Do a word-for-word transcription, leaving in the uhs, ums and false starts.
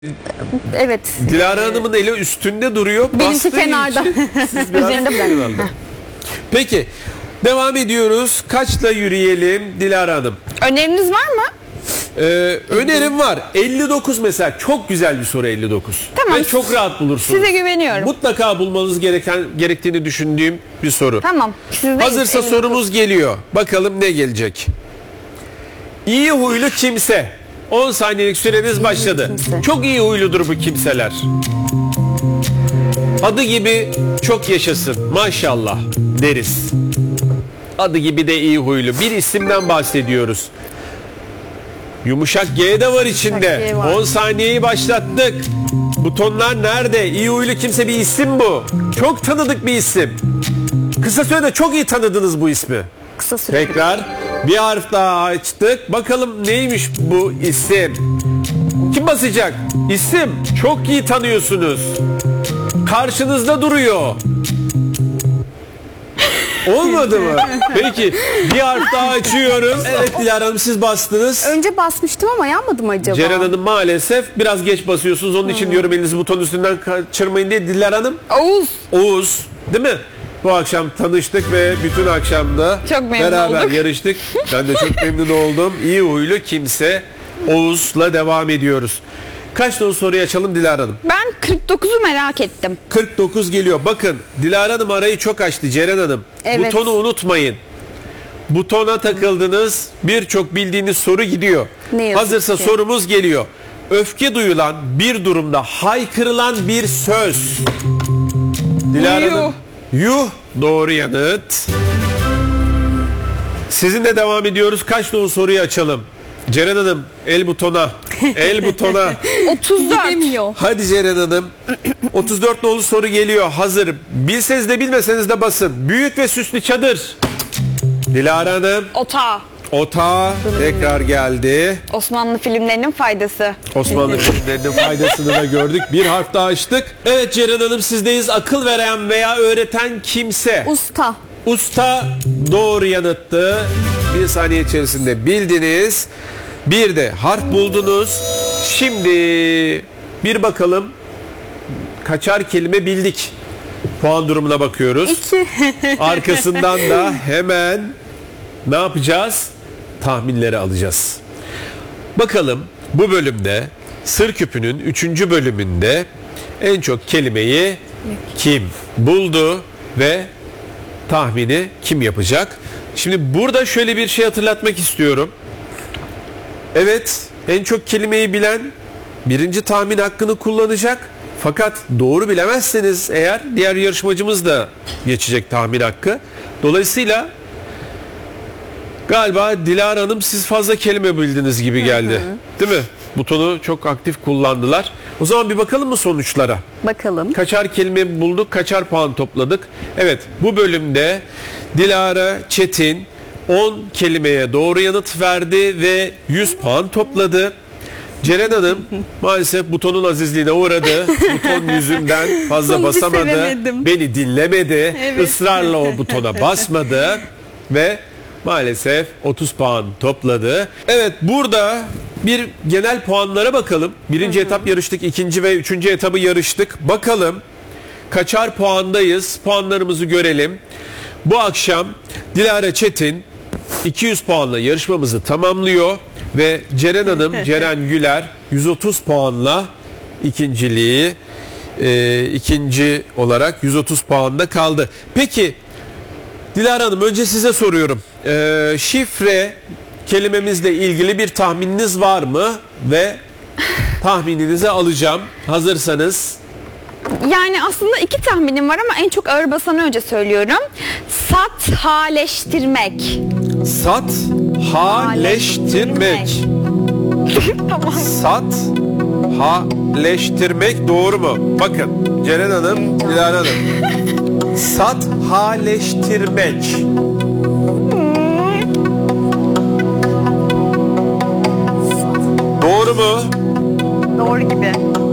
Evet. Dilara Hanım'ın eli üstünde duruyor. Benimki kenarda. Üzerinde bırak. Peki. Devam ediyoruz. Kaçla yürüyelim Dilara Hanım? Öneriniz var mı? Ee, önerim var. elli dokuz mesela. Çok güzel bir soru elli dokuz. Tamam. Ve çok rahat bulursunuz. Size güveniyorum. Mutlaka bulmanız gereken gerektiğini düşündüğüm bir soru. Tamam. Sizdeyiz. Hazırsa elli dokuz. sorumuz geliyor. Bakalım ne gelecek? İyi huylu kimse. on saniyelik süreniz başladı. Kimse. Çok iyi huyludur bu kimseler. Adı gibi çok yaşasın maşallah deriz. Adı gibi de iyi huylu. Bir isimden bahsediyoruz. Yumuşak G de var içinde. G var. on saniyeyi başlattık. Butonlar nerede? İyi huylu kimse bir isim bu. Çok tanıdık bir isim. Kısa sürede çok iyi tanıdınız bu ismi. Kısa süre. Tekrar bir harf daha açtık. Bakalım neymiş bu isim? Kim basacak? İsim çok iyi tanıyorsunuz. Karşınızda duruyor. Olmadı mı? Peki bir harf daha açıyorum. Evet Dilara Hanım siz bastınız. Önce basmıştım ama yanmadı mı acaba? Ceren Hanım maalesef biraz geç basıyorsunuz. Onun için diyorum elinizi buton üstünden kaçırmayın diye. Dilara Hanım. Oğuz. Oğuz değil mi? Bu akşam tanıştık ve bütün akşamda Çok memnun beraber olduk. yarıştık. Ben de çok memnun oldum. İyi huylu kimse Oğuz'la devam ediyoruz. Kaç tane soruyu açalım Dilara Hanım? Ben kırk dokuzu merak ettim. kırk dokuz geliyor. Bakın Dilara Hanım arayı çok açtı Ceren Hanım. Evet. Butonu unutmayın. Butona takıldınız. Birçok bildiğiniz soru gidiyor. Ne yazık Hazırsa ki. sorumuz geliyor. Öfke duyulan bir durumda haykırılan bir söz. Dilara Yuh. Hanım. Yuh. Doğru yanıt. Sizinle devam ediyoruz. Kaç nolu soruyu açalım? Ceren Hanım el butona. El butona. otuz dört. Hadi Ceren Hanım. otuz dört nolu soru geliyor. Hazır. Bilseniz de bilmeseniz de basın. Büyük ve süslü çadır. Dilara Hanım. Ota. Ota tekrar geldi. Osmanlı filmlerinin faydası. Osmanlı filmlerinin faydasını da gördük. Bir harf daha açtık. Evet Ceren Hanım sizdeyiz. Akıl veren veya öğreten kimse. Usta. Usta doğru yanıttı. Bir saniye içerisinde bildiniz. Bir de harf buldunuz. Şimdi bir bakalım. Kaçar kelime bildik. Puan durumuna bakıyoruz. İki. Arkasından da hemen ne yapacağız? Tahminleri alacağız. Bakalım bu bölümde Sır Küpü'nün üçüncü bölümünde en çok kelimeyi kim buldu ve tahmini kim yapacak? Şimdi burada şöyle bir şey hatırlatmak istiyorum. Evet, en çok kelimeyi bilen birinci tahmin hakkını kullanacak. Fakat doğru bilemezseniz eğer diğer yarışmacımız da geçecek tahmin hakkı. Dolayısıyla galiba Dilara Hanım siz fazla kelime bildiniz gibi geldi. Hı hı. Değil mi? Butonu çok aktif kullandılar. O zaman bir bakalım mı sonuçlara? Bakalım. Kaçar kelime bulduk, kaçar puan topladık? Evet, bu bölümde Dilara Çetin on kelimeye doğru yanıt verdi ve yüz puan topladı. Ceren Hanım maalesef butonun azizliğine uğradı. Buton yüzünden fazla Onu bir basamadı. sevemedim. Beni dinlemedi. Evet. Israrla o butona basmadı ve maalesef otuz puan topladı. Evet, burada bir genel puanlara bakalım. Birinci hı hı. etap yarıştık. İkinci ve üçüncü etabı yarıştık. Bakalım kaçar puandayız? Puanlarımızı görelim. Bu akşam Dilara Çetin iki yüz puanla yarışmamızı tamamlıyor ve Ceren Hanım, Ceren Güler yüz otuz puanla ikinciliği e, ikinci olarak yüz otuz puanda kaldı. Peki Dilara Hanım önce size soruyorum. E, şifre kelimemizle ilgili bir tahmininiz var mı? Ve tahmininizi alacağım. Hazırsanız. Yani aslında iki tahminim var ama en çok ağır basanı önce söylüyorum. Sathaleştirmek. Sat haleştirmek. Tamam. Sat haleştirmek doğru mu? Bakın Ceren Hanım, Dilara Hanım. Sat haleştirmek. Doğru mu? Doğru gibi.